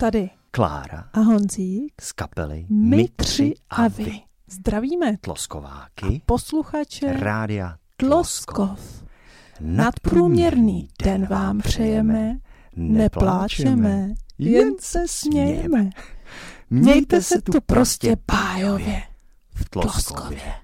tady Klára a Honzík z kapely My tři a vy. Zdravíme Tloskováky posluchače rádia Tloskov. Nadprůměrný den vám přejeme, nepláčeme, jen se smějeme. Mějte se tu prostě bájově v Tloskově.